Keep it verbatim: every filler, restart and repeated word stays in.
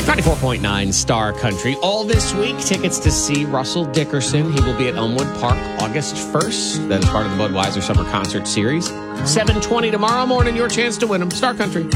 ninety-four point nine Star Country. All this week, tickets to see Russell Dickerson. He will be at Elmwood Park August first. That is part of the Budweiser Summer Concert Series. seven twenty tomorrow morning, your chance to win them. Star Country.